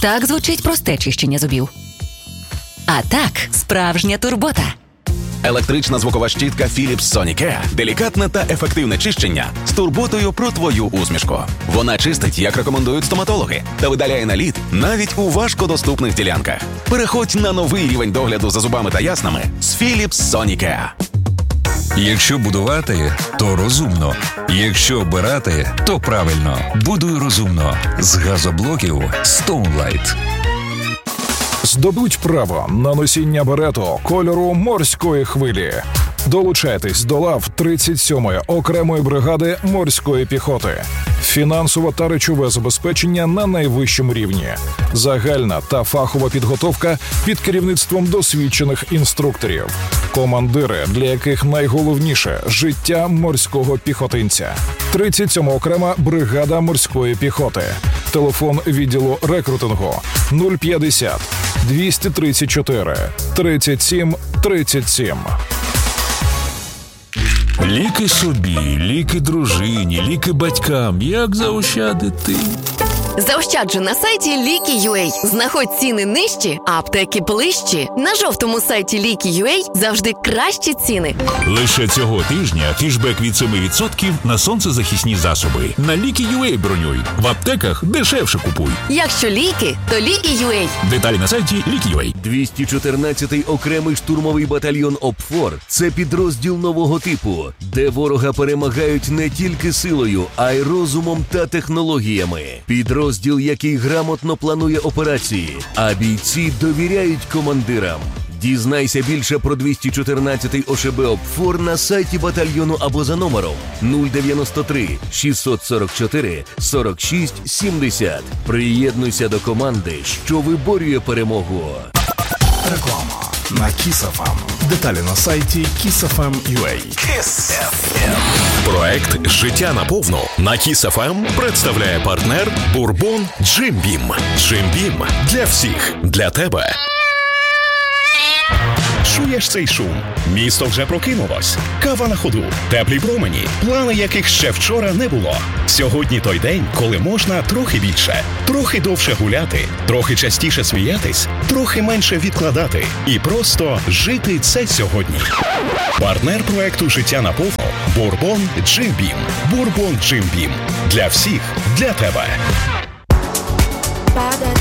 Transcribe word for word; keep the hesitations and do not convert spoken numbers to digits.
Так звучить просте чищення зубів. А так, справжня турбота. Електрична звукова щітка Philips Sonicare – делікатне та ефективне чищення з турботою про твою усмішку. Вона чистить, як рекомендують стоматологи, та видаляє наліт навіть у важкодоступних ділянках. Переходь на новий рівень догляду за зубами та яснами з Philips Sonicare. Якщо будувати, то розумно. Якщо обирати, то правильно. Будуй розумно. З газоблоків Stoneline. Здобудь право на носіння берету кольору морської хвилі. Долучайтесь до лав тридцять сьомої окремої бригади морської піхоти. Фінансове та речове забезпечення на найвищому рівні. Загальна та фахова підготовка під керівництвом досвідчених інструкторів. Командири, для яких найголовніше – життя морського піхотинця. тридцять сьома окрема бригада морської піхоти. Телефон відділу рекрутингу нуль п'ятдесят двісті тридцять чотири тридцять сім тридцять сім. Ліки собі, ліки дружині, ліки батькам. Як заощадити? Заощаджу на сайті ліки крапка ю а. Знаходь ціни нижчі, а аптеки ближчі. На жовтому сайті ліки крапка ю а завжди кращі ціни. Лише цього тижня фішбек від семи відсотків на сонцезахисні засоби. На ліки крапка ю а бронюй. В аптеках дешевше купуй. Якщо ліки, то ліки крапка ю а. Деталі на сайті ліки крапка ю а. двісті чотирнадцятий окремий штурмовий батальйон ОПФОР – це підрозділ нового типу, де ворога перемагають не тільки силою, а й розумом та технологіями. Підрозділ, який грамотно планує операції, а бійці довіряють командирам. Дізнайся більше про двісті чотирнадцятий ОШБ ОПФОР на сайті батальйону або за номером нуль дев'яносто три шістсот сорок чотири сорок шість сімдесят. Приєднуйся до команди, що виборює перемогу. Реклама на Kiss еф ем. Деталі на сайті кіс еф ем крапка ю а. Kiss еф ем. Проект «Життя наповну» на Kiss еф ем представляє партнер Bourbon Jim Beam. Jim Beam для всіх, для тебе. Чуєш цей шум? Місто вже прокинулось. Кава на ходу, теплі промені, плани яких ще вчора не було. Сьогодні той день, коли можна трохи більше, трохи довше гуляти, трохи частіше сміятись, трохи менше відкладати і просто жити це сьогодні. Партнер проекту «Життя наповну» Bourbon Jim Beam. Bourbon Jim Beam. Для всіх, для тебе. Падать